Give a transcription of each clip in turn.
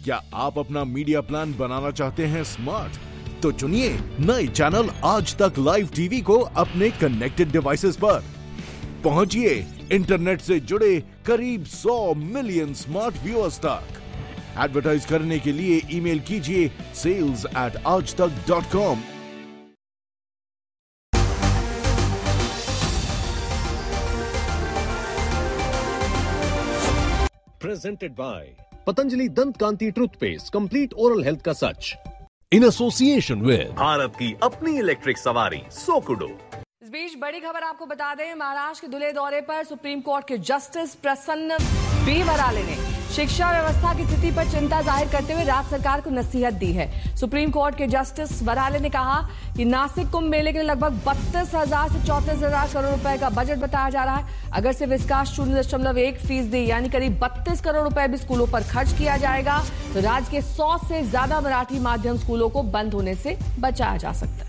क्या आप अपना मीडिया प्लान बनाना चाहते हैं स्मार्ट? तो चुनिए नए चैनल आज तक लाइव टीवी को अपने कनेक्टेड डिवाइसेस पर। पहुंचिए इंटरनेट से जुड़े करीब 100 मिलियन स्मार्ट व्यूअर्स तक। एडवर्टाइज करने के लिए ईमेल कीजिए sales@aajtak.com। Presented by पतंजलि दंत कांति टूथपेस्ट, कंप्लीट ओरल हेल्थ का सच, इन एसोसिएशन विद भारत की अपनी इलेक्ट्रिक सवारी सोकुडो। इस बीच बड़ी खबर आपको बता दें, महाराष्ट्र के धुले दौरे पर सुप्रीम कोर्ट के जस्टिस प्रसन्न बी वराले ने शिक्षा व्यवस्था की स्थिति पर चिंता जाहिर करते हुए राज्य सरकार को नसीहत दी है। सुप्रीम कोर्ट के जस्टिस वराले ने कहा कि नासिक कुंभ मेले के लिए लगभग 32,000 से 34,000 करोड़ रुपए का बजट बताया जा रहा है। अगर सिर्फ इसका 0.1% यानी करीब 32 करोड़ रुपए भी स्कूलों पर खर्च किया जाएगा तो राज्य के 100 से ज्यादा मराठी माध्यम स्कूलों को बंद होने से बचाया जा सकता है।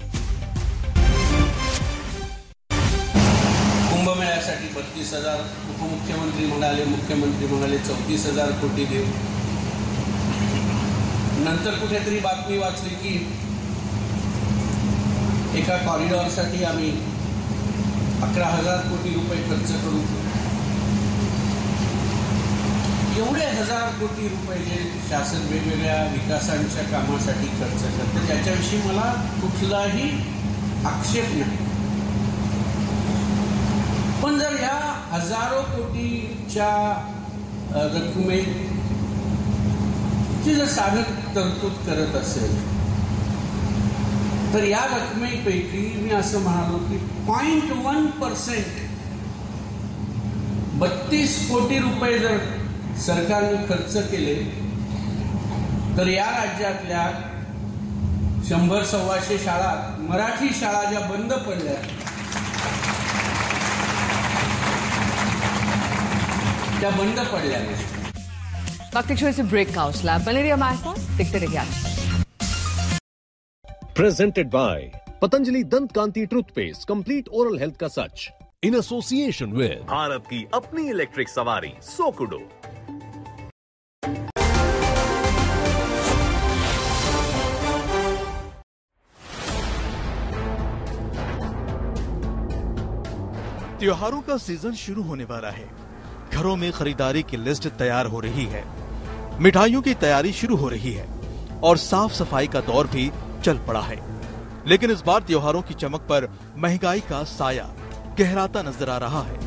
कुंभमेळ्यासाठी 32,000 उपमुख्यमंत्री म्हणाले, मुख्यमंत्री म्हणाले 34,000 कोटी देऊ। नंतर कुठेतरी बातमी वाचली की एका कॉरिडॉरसाठी आम्ही 11,000 कोटी रुपये खर्च करू। एवढे 1,000 कोटी रुपये जे शासन वेगवेगळ्या विकासांच्या कामासाठी खर्च करते त्याच्याविषयी मला कुठलाही आक्षेप नाही। पण जर या हजारो कोटीच्या रकमेची जर साधक तरतूद करत असेल तर या रकमेपैकी मी असं म्हणालो की 0.1% 32 कोटी रुपये जर सरकारने खर्च केले तर या राज्यातल्या 100-125 शाळा, मराठी शाळा ज्या बंद पडल्या त्या बंद पडल्या। वक्त से ब्रेक का हौसला बने रहिए हमारे साथ, देखते रहिए आज। प्रेजेंटेड बाय पतंजलि दंत कांति टूथपेस्ट, कंप्लीट ओरल हेल्थ का सच, इन एसोसिएशन विद भारत की अपनी इलेक्ट्रिक सवारी सोकुडो। त्योहारों का सीजन शुरू होने वाला है। घरों में खरीदारी की लिस्ट तैयार हो रही है, मिठाइयों की तैयारी शुरू हो रही है और साफ सफाई का दौर भी चल पड़ा है। लेकिन इस बार त्योहारों की चमक पर महंगाई का साया गहराता नजर आ रहा है।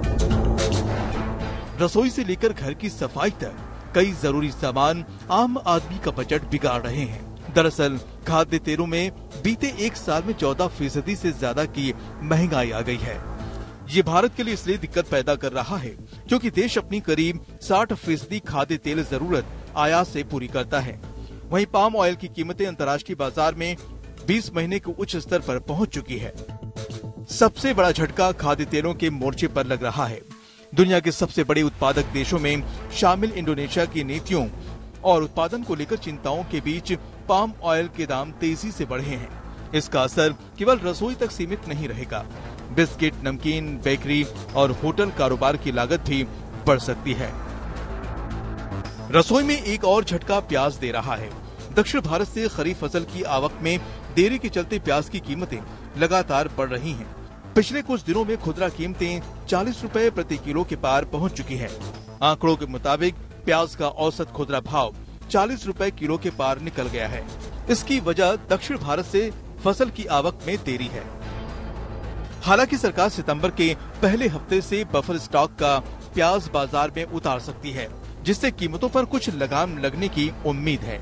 रसोई से लेकर घर की सफाई तक कई जरूरी सामान आम आदमी का बजट बिगाड़ रहे हैं। दरअसल खाद्य तेलों में बीते एक साल में 14% से ज्यादा की महंगाई आ गई है। ये भारत के लिए इसलिए दिक्कत पैदा कर रहा है क्योंकि देश अपनी करीब 60% खाद्य तेल जरूरत आयात से पूरी करता है। वहीं पाम ऑयल की कीमतें अंतर्राष्ट्रीय बाजार में 20 महीने के उच्च स्तर पर पहुंच चुकी है। सबसे बड़ा झटका खाद्य तेलों के मोर्चे पर लग रहा है। दुनिया के सबसे बड़े उत्पादक देशों में शामिल इंडोनेशिया की नीतियों और उत्पादन को लेकर चिंताओं के बीच पाम ऑयल के दाम तेजी से बढ़े हैं। इसका असर केवल रसोई तक सीमित नहीं रहेगा। बिस्किट, नमकीन, बेकरी और होटल कारोबार की लागत भी बढ़ सकती है। रसोई में एक और झटका प्याज दे रहा है। दक्षिण भारत से खरीफ फसल की आवक में देरी के चलते प्याज की कीमतें लगातार बढ़ रही हैं। पिछले कुछ दिनों में खुदरा कीमतें 40 रुपए प्रति किलो के पार पहुंच चुकी है। आंकड़ों के मुताबिक प्याज का औसत खुदरा भाव 40 रुपए किलो के पार निकल गया है। इसकी वजह दक्षिण भारत से फसल की आवक में देरी है। हालांकि सरकार सितंबर के पहले हफ्ते से बफर स्टॉक का प्याज बाजार में उतार सकती है, जिससे कीमतों पर कुछ लगाम लगने की उम्मीद है।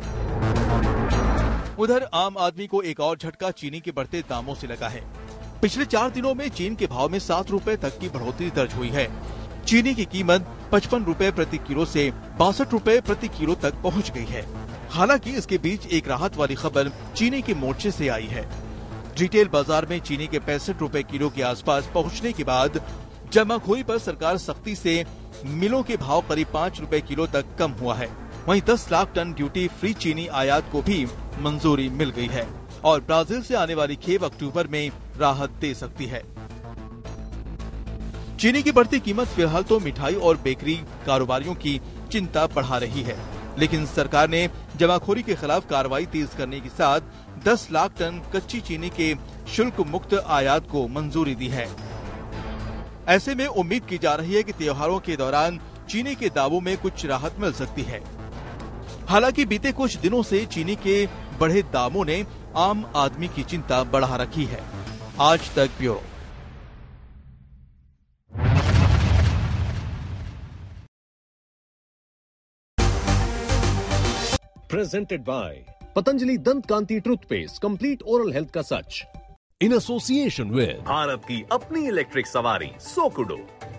उधर आम आदमी को एक और झटका चीनी के बढ़ते दामों से लगा है। पिछले 4 दिनों में चीन के भाव में 7 रुपए तक की बढ़ोतरी दर्ज हुई है। चीनी की कीमत 55 रुपए प्रति किलो से 62 रुपए प्रति किलो तक पहुंच गई है। हालांकि इसके बीच एक राहत वाली खबर चीनी के मोर्चे से आई है। रिटेल बाजार में चीनी के 65 रुपए किलो के आसपास पहुंचने के बाद जमाखोरी पर सरकार सख्ती से मिलों के भाव करीब 5 रुपए किलो तक कम हुआ है। वहीं 10 लाख टन ड्यूटी फ्री चीनी आयात को भी मंजूरी मिल गई है और ब्राजील से आने वाली खेप अक्टूबर में राहत दे सकती है। चीनी की बढ़ती कीमत फिलहाल तो मिठाई और बेकरी कारोबारियों की चिंता बढ़ा रही है। लेकिन सरकार ने जमाखोरी के खिलाफ कार्रवाई तेज करने के साथ 10 लाख टन कच्ची चीनी के शुल्क मुक्त आयात को मंजूरी दी है। ऐसे में उम्मीद की जा रही है कि त्योहारों के दौरान चीनी के दामों में कुछ राहत मिल सकती है। हालांकि बीते कुछ दिनों से चीनी के बढ़े दामों ने आम आदमी की चिंता बढ़ा रखी है। आज तक bureau. Presented by Patanjali Dant Kanti Toothpaste, complete oral health का सच, in association with भारत की अपनी इलेक्ट्रिक सवारी सोकुडो।